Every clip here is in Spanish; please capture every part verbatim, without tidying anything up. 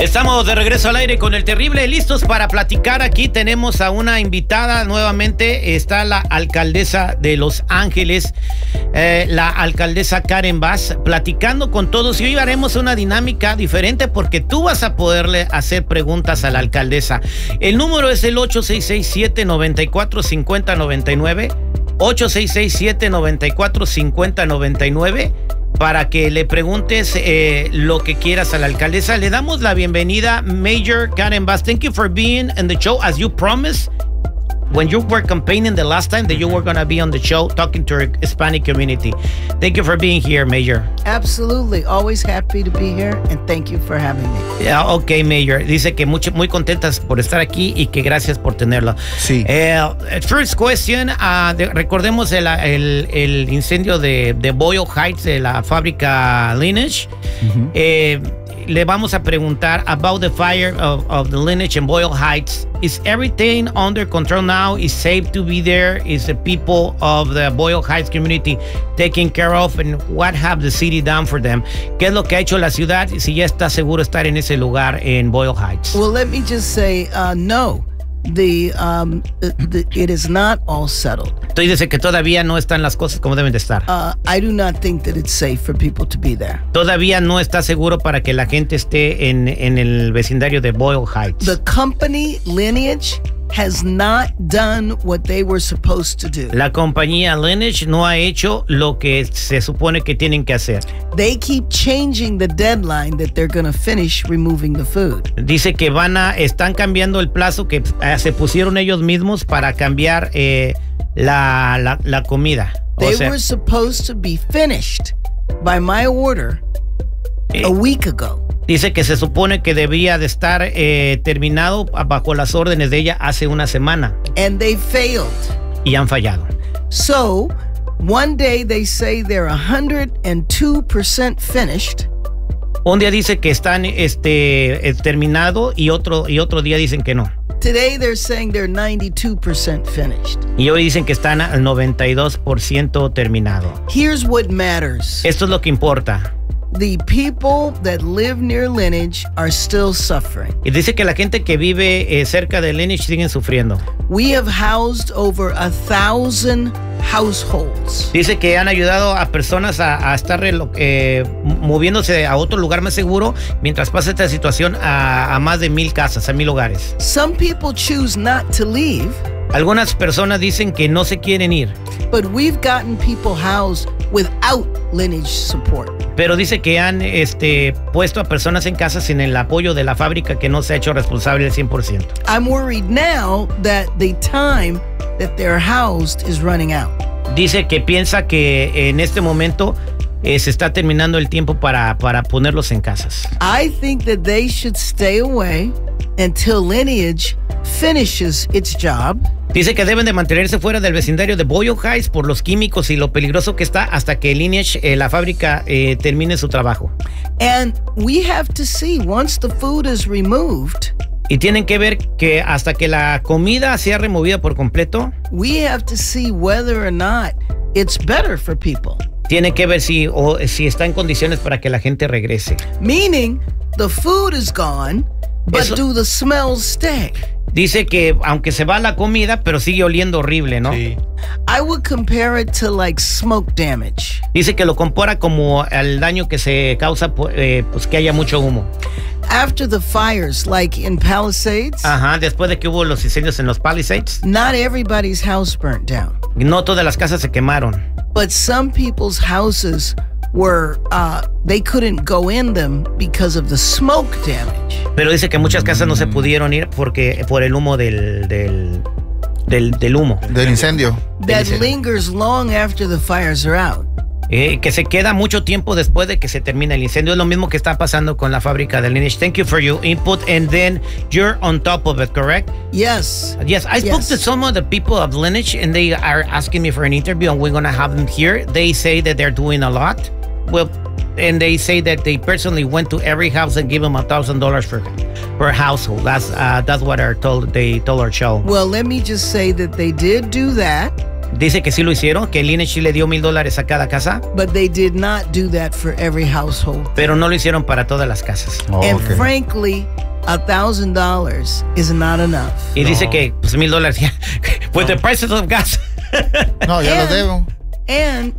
Estamos de regreso al aire con El Terrible, listos para platicar. Aquí tenemos a una invitada nuevamente. Está la alcaldesa de Los Ángeles, eh, la alcaldesa Karen Bass, platicando con todos. Y hoy haremos una dinámica diferente porque tú vas a poderle hacer preguntas a la alcaldesa. El número es el ocho seis seis, siete nueve cuatro, cinco cero nueve nueve. ocho seis seis, siete nueve cuatro, cinco cero nueve nueve. Para que le preguntes eh, lo que quieras a la alcaldesa. Le damos la bienvenida, Mayor Karen Bass. Thank you for being in the show as you promised when you were campaigning the last time that you were going to be on the show talking to our Hispanic community. Thank you for being here, Mayor. Absolutely. Always happy to be here and thank you for having me. Yeah, ok, Mayor. Dice que mucho, muy contentas por estar aquí y que gracias por tenerlo. Sí. Eh, first question, uh, de, recordemos el, el, el incendio de, de Boyle Heights, de la fábrica Lineage. Uh-huh. eh, Le vamos a preguntar about the fire of, of the Lineage and Boyle Heights. Is everything under control now? Is safe to be there? Is the people of the Boyle Heights community taken care of? And what have the city done for them? ¿Qué es lo que ha hecho la ciudad? Y si ya está seguro estar en ese lugar en Boyle Heights. Well, let me just say, uh, no. The, um, the, the, it is not all settled. Entonces dice que todavía no están las cosas como deben de estar. Uh, I do not think that it's safe for people to be there. Todavía no está seguro para que la gente esté en, en el vecindario de Boyle Heights. The company Lineage has not done what they were supposed to do. La compañía Lineage no ha hecho lo que se supone que tienen que hacer. They keep changing the deadline that they're going to finish removing the food. Dice que van a, están cambiando el plazo que eh, se pusieron ellos mismos para cambiar eh, la, la, la comida. They o sea, were supposed to be finished by my order eh, a week ago. Dice que se supone que debía de estar eh, terminado bajo las órdenes de ella hace una semana. And they failed. Y han fallado. So, one day they say they're one hundred two percent finished. Un día dice que están este, eh, terminado y otro, y otro día dicen que no. Today they're saying they're ninety-two percent finished. Y hoy dicen que están al noventa y dos por ciento terminado. Here's what matters. Esto es lo que importa. The people that live near Lineage are still suffering. Y dice que la gente que vive eh, cerca de Lineage siguen sufriendo. We have housed over a thousand households. Dice que han ayudado a personas a, a estar eh, moviéndose a otro lugar más seguro mientras pasa esta situación a, a más de mil casas, a mil hogares. Some people choose not to leave. Algunas personas dicen que no se quieren ir. But we've gotten people housed without Lineage support. Pero dice que han este, puesto a personas en casa sin el apoyo de la fábrica, que no se ha hecho responsable al cien por ciento. I'm worried now that the time that they're housed is running out. Dice que piensa que en este momento eh, se está terminando el tiempo para, para ponerlos en casas. I think that they should stay away until Lineage finishes its job. Dice que deben de mantenerse fuera del vecindario de Boyle Heights por los químicos y lo peligroso que está hasta que Lineage, eh, la fábrica, eh, termine su trabajo. And we have to see, once the food is removed, y tienen que ver que hasta que la comida sea removida por completo, we have to see whether or not it's better for people. Tiene que ver si, o, si está en condiciones para que la gente regrese. Meaning, the food is gone, but Eso, do the smells stay? Dice que aunque se va la comida, pero sigue oliendo horrible, ¿no? Sí. I would compare it to like smoke damage. Dice que lo compara como al daño que se causa eh, pues que haya mucho humo. After the fires, like in Palisades, Ajá, después de que hubo los incendios en los Palisades, not everybody's house burnt down. No todas las casas se quemaron. But some people's houses were, uh, they couldn't go in them because of the smoke damage. Pero dice que muchas casas no se pudieron ir porque por el humo del del del, del humo. Del incendio. That Del incendio. lingers long after the fires are out. Eh, que se queda mucho tiempo después de que se termina el incendio. Es lo mismo que está pasando con la fábrica de Lineage. Thank you for your input, and then you're on top of it, correct? Yes. Yes, I spoke Yes. to some of the people of Lineage, and they are asking me for an interview, and we're gonna have them here. They say that they're doing a lot. Well, and they say that they personally went to every house and gave them a thousand dollars for per household. That's uh, that's what our told they told our show. Well, let me just say that they did do that. Dice que sí lo hicieron, que el I N E sí le dio mil dólares a cada casa. But they did not do that for every household. Pero no lo hicieron para todas las casas. Oh, and okay. frankly, a thousand dollars is not enough. Y no. dice que pues mil dólares ya. With no. the prices of gas. No, ya and, lo debo. And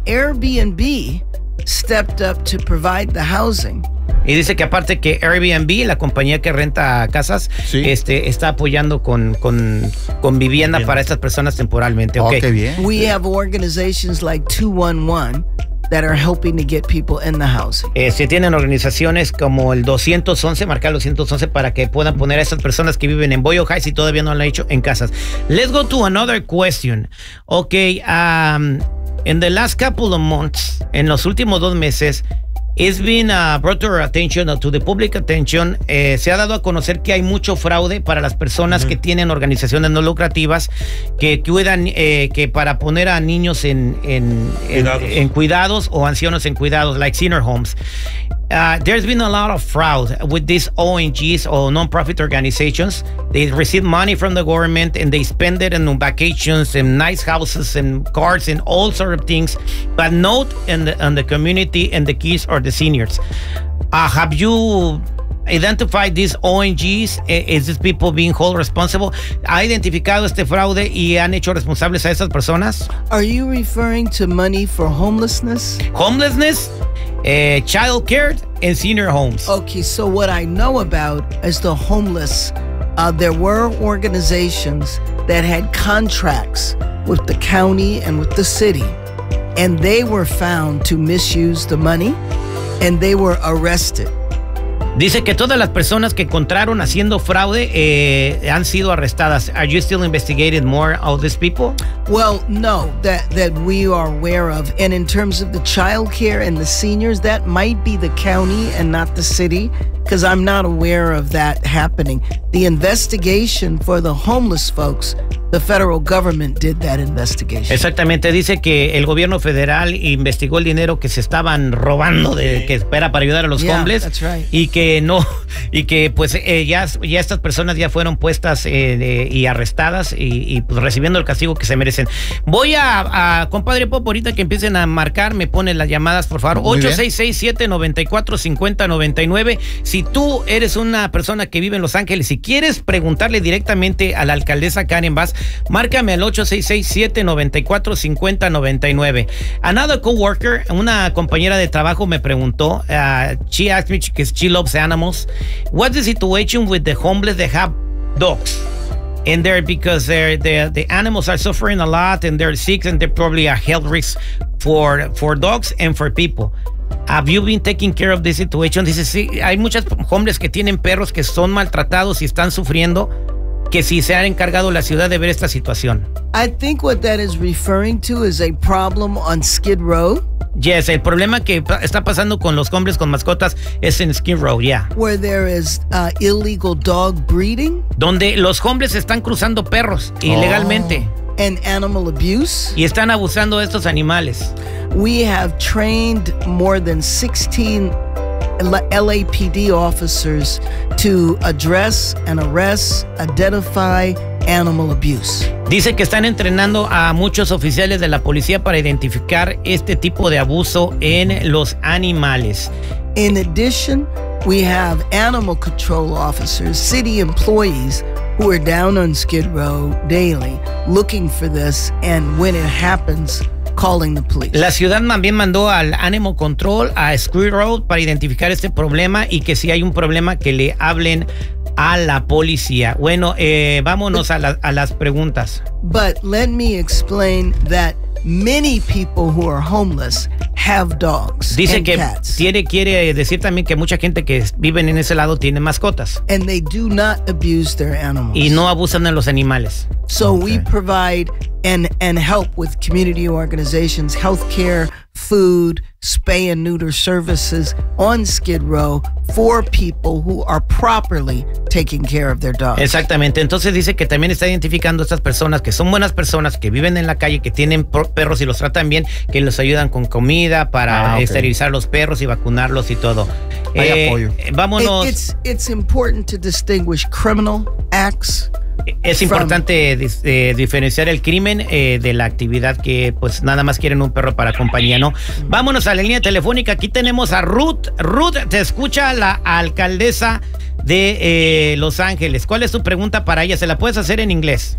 Airbnb stepped up to provide the housing. Y dice que aparte que Airbnb, la compañía que renta casas, sí. este, está apoyando con, con, con vivienda bien. Para estas personas temporalmente. Oh, okay. qué bien. We have organizations like two one one that are helping to get people in the housing. Eh, se tienen organizaciones como el doscientos once, marcar el doscientos once para que puedan poner a esas personas que viven en Boyle Heights y todavía no lo han hecho en casas. Let's go to another question. Okay, um, in the last couple of months, en los últimos dos meses, it's been uh, brought to our attention, uh, to the public attention. Eh, se ha dado a conocer que hay mucho fraude para las personas uh-huh. que tienen organizaciones no lucrativas que cuidan, eh, que para poner a niños en, en, cuidados. En, en cuidados o ancianos en cuidados, like senior homes. Uh, there's been a lot of fraud with these O N Gs or non-profit organizations. They receive money from the government and they spend it on vacations and nice houses and cars and all sort of things, but not in the, in the community and the kids or the seniors. Uh, have you identified these O N Gs? Is these people being held responsible? ¿Ha identificado este fraude y han hecho responsables a esas personas? Are you referring to money for homelessness? Homelessness? Uh, child care and senior homes. Okay, so what I know about is the homeless. Uh, there were organizations that had contracts with the county and with the city, and they were found to misuse the money, and they were arrested. Dice que todas las personas que encontraron haciendo fraude eh, han sido arrestadas. Are you still investigating more of these people? Well, no, that, that we are aware of. And in terms of the child care and the seniors, that might be the county and not the city, because I'm not aware of that happening. The investigation for the homeless folks, the federal government did that investigation. Exactamente, dice que el gobierno federal investigó el dinero que se estaban robando de que espera para ayudar a los yeah, homeless that's right. y que no y que pues eh, ya, ya estas personas ya fueron puestas eh, de, y arrestadas y, y pues recibiendo el castigo que se merecen. Voy a, a compadre Pop, ahorita que empiecen a marcar, me ponen las llamadas, por favor. ocho seis seis, siete nueve cuatro, cinco cero nueve nueve. Si tú eres una persona que vive en Los Ángeles y quieres preguntarle directamente a la alcaldesa Karen Bass, márcame al ocho seis seis, siete nueve cuatro, cinco cero nueve nueve. Another coworker, una compañera de trabajo me preguntó, uh, she asked me because she loves animals, what's the situation with the homeless that have dogs? And they're because they're, they're, the animals are suffering a lot and they're sick and they're probably a health risk for, for dogs and for people. Have you been taking care of this situation? Dice, sí, hay muchas hombres que tienen perros que son maltratados y están sufriendo, que si se ha encargado la ciudad de ver esta situación. I think what that is referring to is a problem on Skid Row. Yes, el problema que está pasando con los hombres con mascotas es en Skid Row, yeah. Where there is uh, illegal dog breeding. Donde los hombres están cruzando perros oh. ilegalmente. And animal abuse. Y están abusando de estos animales. We have trained more than sixteen L A P D officers to address and arrest, identify animal abuse. Dice que están entrenando a muchos oficiales de la policía para identificar este tipo de abuso en los animales. In addition, we have animal control officers, city employees who are down on Skid Row daily looking for this, and when it happens, calling the police. La ciudad también mandó al Animal Control a Skid Row para identificar este problema y que si hay un problema que le hablen a la policía. Bueno, eh, vámonos a, la, a las preguntas. But let me explain that many people who are homeless have dogs Dice and que cats. Quiere, quiere decir también que mucha gente que vive en ese lado tiene mascotas. And they do not abuse their animals. Y no abusan de los animales. So okay. we provide and, and help with community organizations, healthcare, food, spay and neuter services on Skid Row for people who are properly taking care of their dogs. Exactamente. Entonces dice que también está identificando a estas personas que son buenas personas, que viven en la calle, que tienen perros y los tratan bien, que los ayudan con comida para ah, okay. esterilizar los perros y vacunarlos y todo. Hay eh, apoyo. Vámonos. It, it's, it's important to distinguish criminal acts Es importante dis, eh, diferenciar el crimen eh, de la actividad que pues nada más quieren un perro para compañía, ¿no? Vámonos a la línea telefónica. Aquí tenemos a Ruth. Ruth, te escucha la alcaldesa de eh, Los Ángeles. ¿Cuál es tu pregunta para ella? ¿Se la puedes hacer en inglés?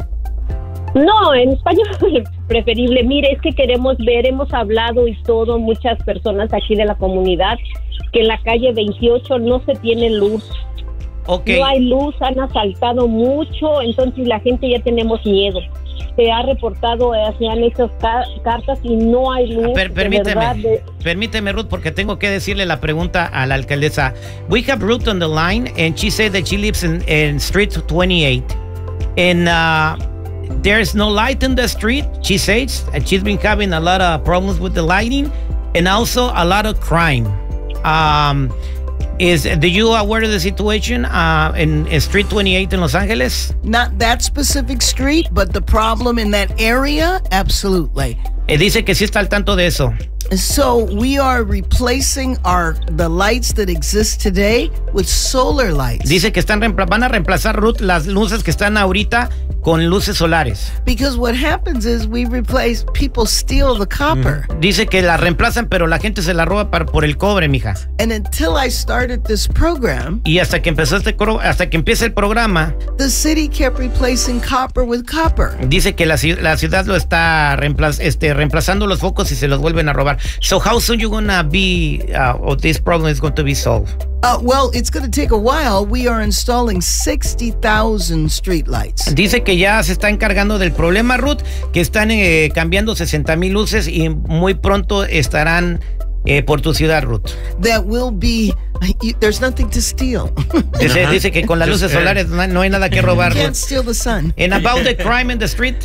No, en español preferible. Mire, es que queremos ver, hemos hablado y todo, muchas personas aquí de la comunidad, que en la calle veintiocho no se tiene luz. Okay. No hay luz, han asaltado mucho, entonces la gente ya tenemos miedo. Se ha reportado, se han hecho ca- cartas y no hay luz. Per- permíteme, verdad, de... permíteme, Ruth, porque tengo que decirle la pregunta a la alcaldesa. We have Ruth on the line, and she said that she lives in, in Street twenty-eight, and uh, there's no light in the street, she says, and she's been having a lot of problems with the lighting, and also a lot of crime. Um, is do you aware of the situation uh, in, in Street twenty-eight in Los Angeles? Not that specific street, but the problem in that area, absolutely. Eh, dice que sí está al tanto de eso. So we are replacing our the lights that exist today with solar lights. Dice que están reempla- van a reemplazar, Ruth, las luces que están ahorita con luces solares. Because what happens is we replace, people steal the copper. Mm. Dice que la reemplazan, pero la gente se la roba para, por el cobre, mija. And until I started this program, Y hasta que empezó este coro- hasta que empieza el programa, the city kept replacing copper with copper. dice que la, ci- la ciudad lo está reemplaz- este, reemplazando los focos y se los vuelven a robar. So how soon you gonna be, uh, or this problem is going to be solved? Uh, well, it's going to take a while. We are installing sixty thousand streetlights. Dice que ya se está encargando del problema, Ruth, que están eh, cambiando sesenta mil luces y muy pronto estarán eh, por tu ciudad, Ruth. That will be, you, there's nothing to steal. Dice, dice que con las luces solares no, no hay nada que robar, You can't Ruth. steal the sun. And about the crime in the street?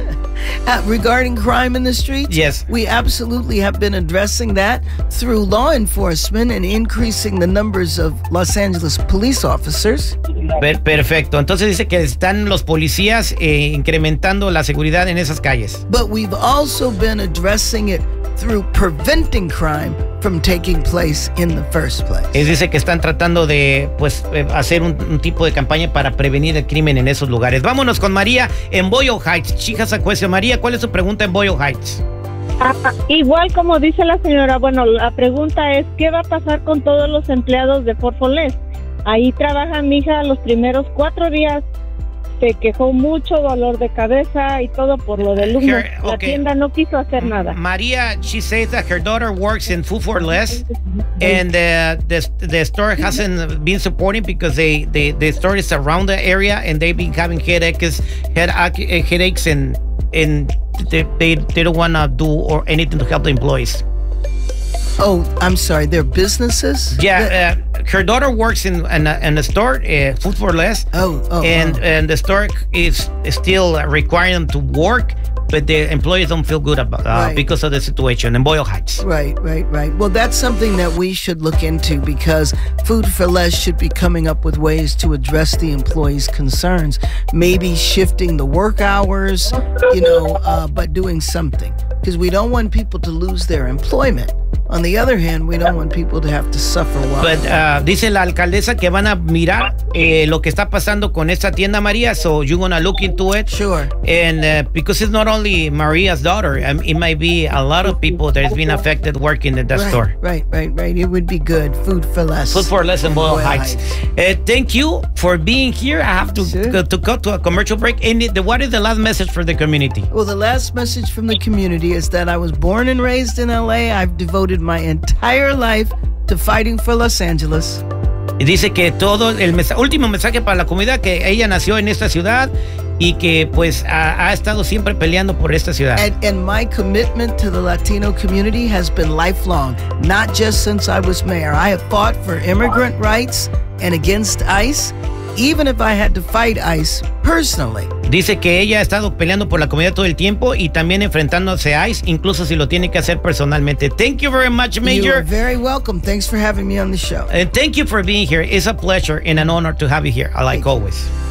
Uh, regarding crime in the streets, Yes. we absolutely have been addressing that through law enforcement and increasing the numbers of Los Angeles police officers. Per- perfecto. Entonces dice que están los policías eh, incrementando la seguridad en esas calles. But we've also been addressing it through preventing crime from taking place in the first place. Es, dice que están tratando de pues eh, hacer un, un tipo de campaña para prevenir el crimen en esos lugares. Vámonos con María en Boyle Heights. Chicas a cuestión. María, ¿cuál es su pregunta en Boyle Heights? Ah, igual como dice la señora, bueno, la pregunta es, ¿qué va a pasar con todos los empleados de Fort Falls? Ahí trabaja mi hija los primeros cuatro días. Se quejó mucho, dolor de cabeza y todo por lo del humo. Her- La okay. tienda no quiso hacer nada. Maria, she says that her daughter works in Food for Less, and uh, the the store hasn't been supporting because they, they the store is around the area and they've been having headaches, head headaches, and and they they, they don't want to do or anything to help the employees. Oh, I'm sorry, they're businesses? That- Yeah, uh, her daughter works in in a, in a store, uh, Food for Less, Oh, oh, and oh. and the store is still requiring them to work, but the employees don't feel good about uh, Right. because of the situation in Boyle Heights. Right, right, right. Well, that's something that we should look into because Food for Less should be coming up with ways to address the employees' concerns. Maybe shifting the work hours, you know, uh, but doing something. Because we don't want people to lose their employment. On the other hand, we don't want people to have to suffer while. But uh, dice la alcaldesa que van a mirar eh, lo que está pasando con esta tienda María, so you're gonna look into it. Sure. And uh, because it's not only Maria's daughter, um, it might be a lot of people that has been affected working at that Right, store. right, right, right. It would be good. Food for Less. Food for Less in Boyle Boyle Heights. Uh, thank you for being here. I have to Sure. go, to go to a commercial break. And the, what is the last message for the community? Well, the last message from the community is that I was born and raised in L A. I've devoted my entire life to fighting for Los Angeles. Y dice que todo el mesa- último mensaje para la comunidad, que ella nació en esta ciudad y que pues ha, ha estado siempre peleando por esta ciudad. And, and my commitment to the Latino community has been lifelong, not just since I was mayor. I have fought for immigrant rights and against ICE, even if I had to fight ICE personally. Dice que ella ha estado peleando por la comunidad todo el tiempo y también enfrentándose a ICE, incluso si lo tiene que hacer personalmente. Thank you very much, You Major. are very welcome. Thanks for having me on the show. And thank you for being here. It's a pleasure and an honor to have you here, like always.